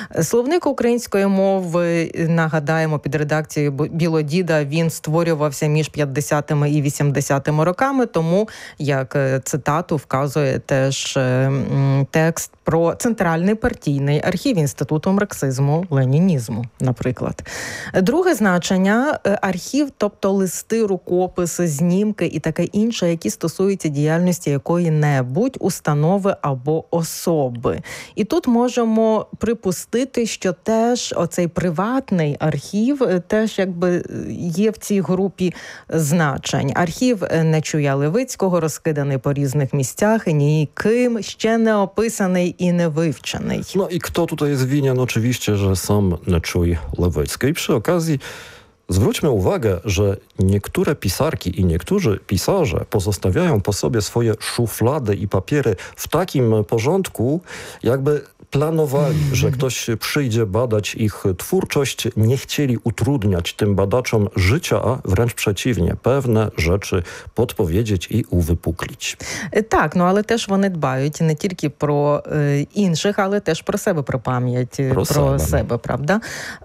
Словник української мови, нагадаємо, під редакцією Білодіда, він створювався між 50-ми і 80-ми роками, тому, як цитату вказує теж текст про Центральний партійний архів Інституту марксизму-ленінізму, наприклад. Друге значення – архів, тобто листи, рукописи, знімки і таке інше, які стосуються діяльності якої-небудь установи або особи. І тут можемо припустити, що теж оцей приватний архів теж якби є в цій групі значень. Архів Нечуя Левицького розкиданий по різних місцях і ніким ще не описаний i niewywczenej. No i kto tutaj jest winien? Oczywiście, że sam Neczuje Lewicki. I przy okazji zwróćmy uwagę, że niektóre pisarki i niektórzy pisarze pozostawiają po sobie swoje szuflady i papiery w takim porządku, jakby planowali, że ktoś przyjdzie badać ich twórczość, nie chcieli utrudniać tym badaczom życia, a wręcz przeciwnie, pewne rzeczy podpowiedzieć і uwypuklić. Так, ну але теж вони дбають не тільки про інших, але теж про себе, про пам'ять, про себе, правда?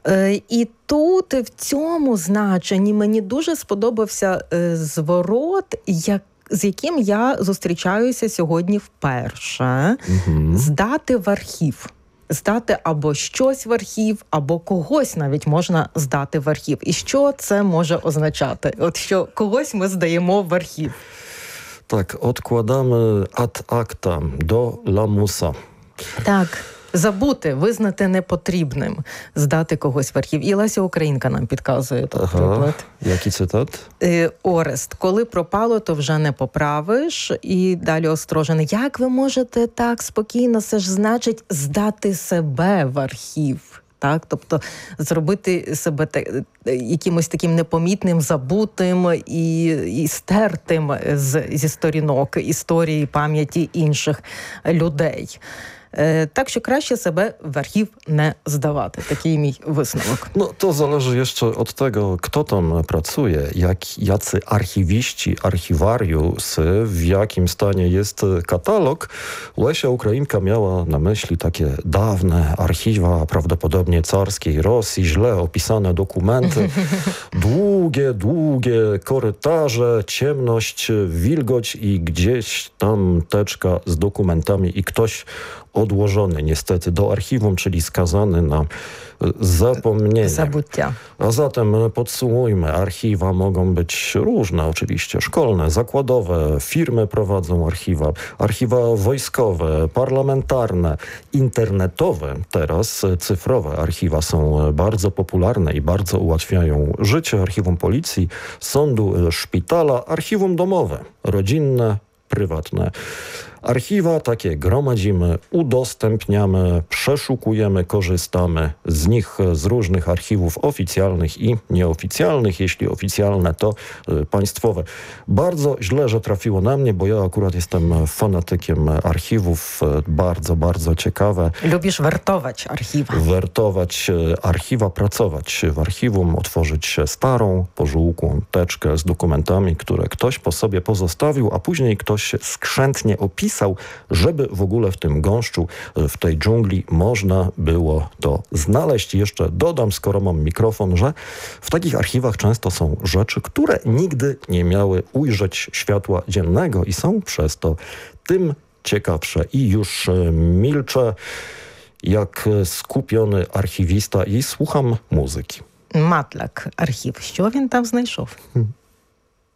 І тут, в цьому значенні, мені дуже сподобався зворот, з яким я зустрічаюся сьогодні вперше. Здати в архів. Здати або щось в архів, або когось навіть можна здати в архів. І що це може означати? От що когось ми здаємо в архів. Так, odkładamy ad acta do lamusa. Так. Забути, визнати непотрібним, здати когось в архів. І Леся Українка нам підказує тут приклад. Який цитат? Орест. Коли пропало, то вже не поправиш. І далі Острожин. Як ви можете так спокійно, це ж значить здати себе в архів? Так, тобто зробити себе якимось таким непомітним, забутим і стертим зі сторінок історії, пам'яті інших людей. Так що краще себе w archiw nie zdawać. Taki mi wysновок. No to zależy jeszcze od tego, kto tam pracuje, jacy archiwiści, archiwariusy, w jakim stanie jest katalog. Lesia Ukrainka miała na myśli takie dawne archiwa, prawdopodobnie carskiej Rosji, źle opisane dokumenty, długie korytarze, ciemność, wilgoć i gdzieś tam teczka z dokumentami i ktoś odłożony niestety do archiwum, czyli skazany na zapomnienie. Zabucia. A zatem podsumujmy. Archiwa mogą być różne oczywiście. Szkolne, zakładowe, firmy prowadzą archiwa. Archiwa wojskowe, parlamentarne, internetowe. Teraz cyfrowe archiwa są bardzo popularne i bardzo ułatwiają życie. Archiwum policji, sądu, szpitala, archiwum domowe, rodzinne, prywatne. Archiwa takie gromadzimy, udostępniamy, przeszukujemy, korzystamy z nich, z różnych archiwów oficjalnych i nieoficjalnych. Jeśli oficjalne, to państwowe. Bardzo źle, że trafiło na mnie, bo ja akurat jestem fanatykiem archiwów. Bardzo, bardzo ciekawe. Lubisz wertować archiwa. Wertować archiwa, pracować w archiwum, otworzyć starą, pożółkłą teczkę z dokumentami, które ktoś po sobie pozostawił, a później ktoś skrzętnie opisał, żeby w ogóle w tym gąszczu, w tej dżungli można było to znaleźć. I jeszcze dodam, skoro mam mikrofon, że w takich archiwach często są rzeczy, które nigdy nie miały ujrzeć światła dziennego i są przez to tym ciekawsze. I już milczę jak skupiony archiwista i słucham muzyki. Матлак, архів. Що він там знайшов?